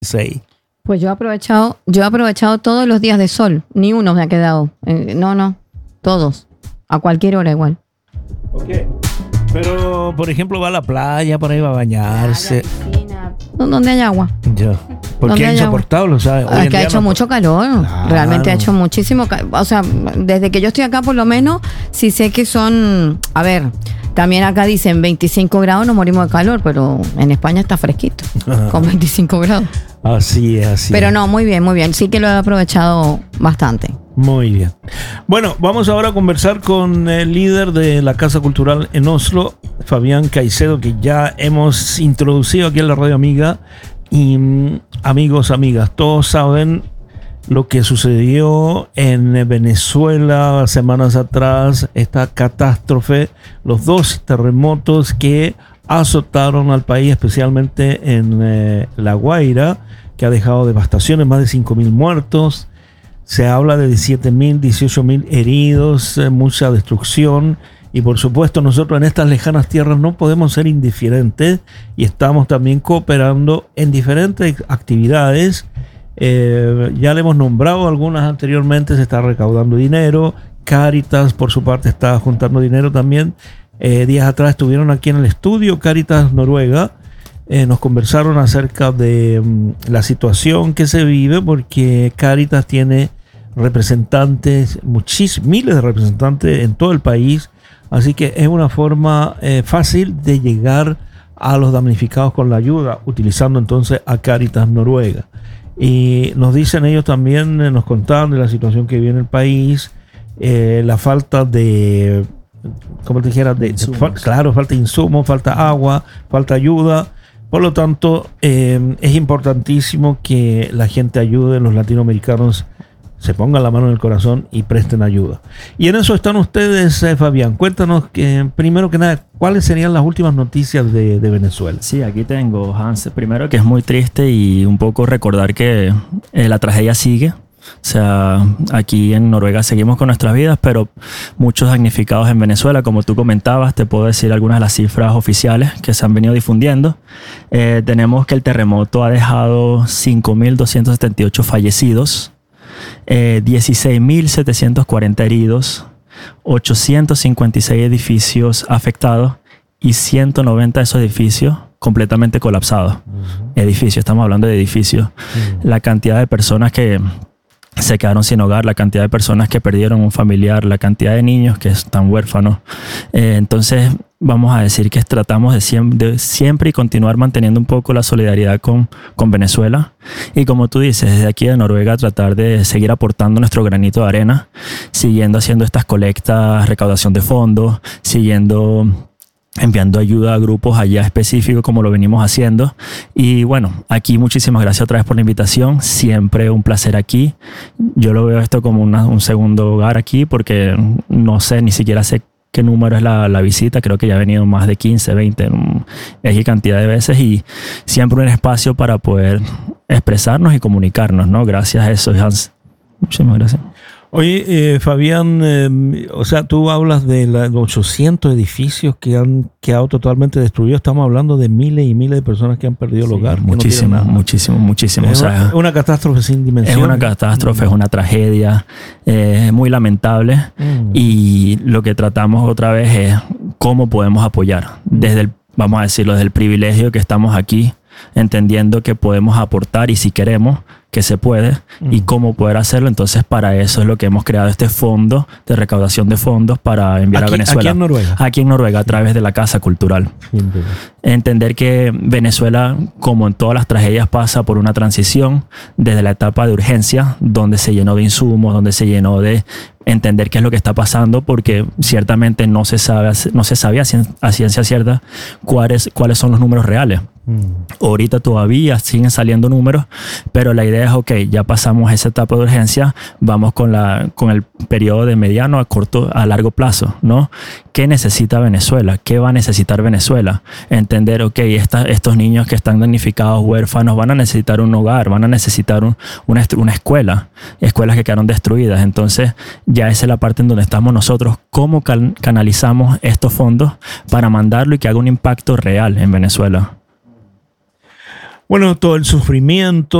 Sí. Pues yo he aprovechado todos los días de sol. Ni uno me ha quedado. No, todos. A cualquier hora igual. Ok. Pero, por ejemplo, va a la playa, por ahí va a bañarse. Piscina, donde hay agua. Ya. Porque es insoportable, ¿sabes? Es que ha hecho mucho calor. Claro. Realmente ha hecho muchísimo calor. O sea, desde que yo estoy acá, por lo menos, sí sé que son... A ver, también acá dicen 25 grados, nos morimos de calor, pero en España está fresquito, con 25 grados. Así es. Pero no, muy bien, muy bien. Sí que lo he aprovechado bastante. Muy bien. Bueno, vamos ahora a conversar con el líder de la Casa Cultural en Oslo, Fabián Caicedo, que ya hemos introducido aquí en la Radio Amiga. Y amigos, amigas, todos saben lo que sucedió en Venezuela semanas atrás, esta catástrofe, los 2 terremotos que azotaron al país, especialmente en La Guaira, que ha dejado devastaciones, más de 5.000 muertos. Se habla de 17.000, 18.000 heridos, mucha destrucción. Y por supuesto nosotros en estas lejanas tierras no podemos ser indiferentes y estamos también cooperando en diferentes actividades. Ya le hemos nombrado algunas anteriormente, se está recaudando dinero. Cáritas por su parte está juntando dinero también. Días atrás estuvieron aquí en el estudio Cáritas Noruega. Nos conversaron acerca de la situación que se vive, porque Cáritas tiene representantes, miles de representantes en todo el país. Así que es una forma fácil de llegar a los damnificados con la ayuda, utilizando entonces a Cáritas Noruega. Y nos dicen ellos también, nos contaban de la situación que vive en el país, la falta de, como te dijera, falta de insumos, falta agua, falta ayuda. Por lo tanto, es importantísimo que la gente ayude, los latinoamericanos se pongan la mano en el corazón y presten ayuda. Y en eso están ustedes, Fabián. Cuéntanos, primero que nada, ¿cuáles serían las últimas noticias de Venezuela? Sí, aquí tengo, Hans. Primero, que es muy triste y un poco recordar que la tragedia sigue. O sea, aquí en Noruega seguimos con nuestras vidas, pero muchos damnificados en Venezuela, como tú comentabas. Te puedo decir algunas de las cifras oficiales que se han venido difundiendo. Tenemos que el terremoto ha dejado 5.278 fallecidos, 16.740 heridos, 856 edificios afectados y 190 de esos edificios completamente colapsados. Edificios, estamos hablando de edificios. La cantidad de personas que se quedaron sin hogar, la cantidad de personas que perdieron un familiar, la cantidad de niños que están huérfanos. Entonces vamos a decir que tratamos de siempre y continuar manteniendo un poco la solidaridad con Venezuela. Y como tú dices, desde aquí de Noruega tratar de seguir aportando nuestro granito de arena, siguiendo haciendo estas colectas, recaudación de fondos, enviando ayuda a grupos allá específicos como lo venimos haciendo. Y bueno, aquí muchísimas gracias otra vez por la invitación. Siempre un placer aquí. Yo lo veo esto como un segundo hogar aquí, porque no sé, ni siquiera sé qué número es la visita. Creo que ya he venido más de 15, 20, X cantidad de veces, y siempre un espacio para poder expresarnos y comunicarnos, ¿no? Gracias a eso, Hans. Muchísimas gracias. Oye, Fabián, o sea, tú hablas de los 800 edificios que han quedado totalmente destruidos. Estamos hablando de miles y miles de personas que han perdido el hogar. Muchísimo. Es una catástrofe sin dimensión. Es una catástrofe, es una tragedia, es muy lamentable. Y lo que tratamos otra vez es cómo podemos apoyar. Vamos a decirlo, desde el privilegio que estamos aquí, entendiendo que podemos aportar, y si queremos, que se puede, y cómo poder hacerlo. Entonces, para eso es lo que hemos creado este fondo de recaudación de fondos para enviar a Venezuela. Aquí en Noruega. Aquí en Noruega, a través de la Casa Cultural. Entender que Venezuela, como en todas las tragedias, pasa por una transición desde la etapa de urgencia, donde se llenó de insumos, donde se llenó de entender qué es lo que está pasando, porque ciertamente no se sabía a ciencia cierta cuáles son los números reales. Ahorita todavía siguen saliendo números, pero la idea es, ok, ya pasamos esa etapa de urgencia, vamos con el periodo de mediano a corto, a largo plazo, ¿no? ¿Qué necesita Venezuela? ¿Qué va a necesitar Venezuela? Entender, ok, estos niños que están damnificados, huérfanos, van a necesitar un hogar, van a necesitar una escuela, escuelas que quedaron destruidas. Entonces, ya esa es la parte en donde estamos nosotros. ¿Cómo canalizamos estos fondos para mandarlo y que haga un impacto real en Venezuela? bueno, todo el sufrimiento,